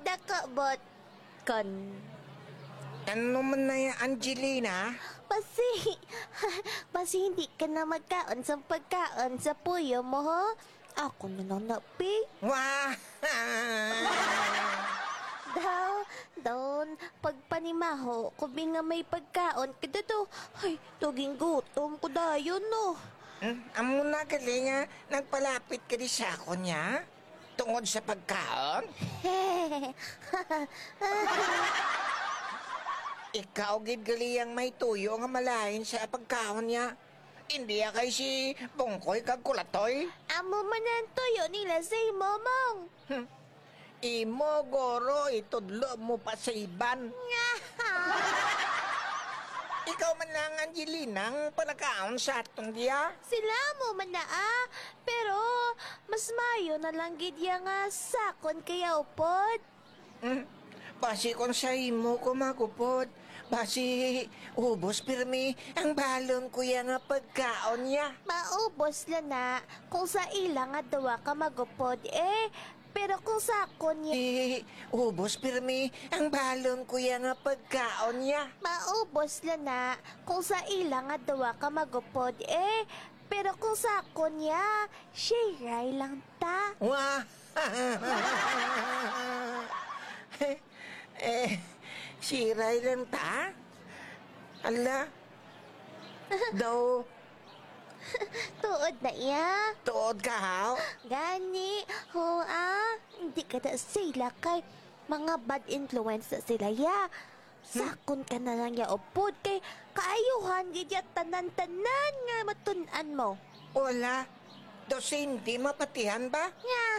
dako bot kon. Ano man na yan, Angelina? Basi hindi ka na magkaon sa pagkaon sa puyo mo, ho? Ako na lang napi. Wah! Dawn, pagpanimaho, kubi nga may pagkaon, kada to, ay, tuging gutom ko dayon, no. Amo na gali nga, nagpalapit ka di sa ako niya? Tungod sa pagkaon? Ikaw gid gali ang may tuyo nga malain sa pagkaon niya. Hindi kay si Bongkoy kag Kulatoy. Amo man ang tuyo nila sa momong. Imo goro itudlo mo pa sa iban. Ikaw man lang, Angelina, ang panakaon sa atong diya. Sila mo man na pero mas mayo na lang gid ya nga sakon kaya upod. Basi kung sa imo ko magupod. Basi ubos pirmi ang balon kuya nga pagkaon niya. Maubos lang na kung sa ilang nga dawa ka magupod pero kung sakon niya Ubos pirmi ang balon kuya nga pagkaon niya. maubos lang na kung sa ilang nga dawa ka magupod pero kung sakon niya shiray lang ta. Wah! Siray lang ta? Ala? Daw, Tuod na iya. tuod ka haw? Gani, hindi ka na sila kay mga bad influence na sila ya. Sakon ka na lang ya upod kay kaayuhan gidya tanan-tanan nga matunan mo. Wala. Daw hindi mapatihan ba?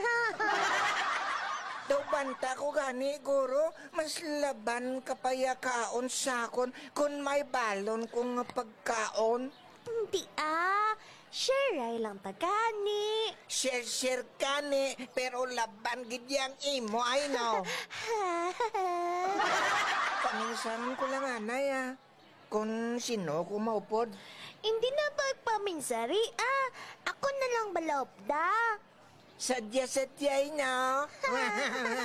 Daw banta ko gani, guro. Mas laban kapaya kaon sakon kung may balon kong pagkaon. Hindi share ay lang tagani. Share ka ni, pero laban gidyang imo, ay no. Paminsan ko lang anay kung sino ko maupod. Hindi na pagpaminsari ako na lang balop da. Sadya-sadyay na.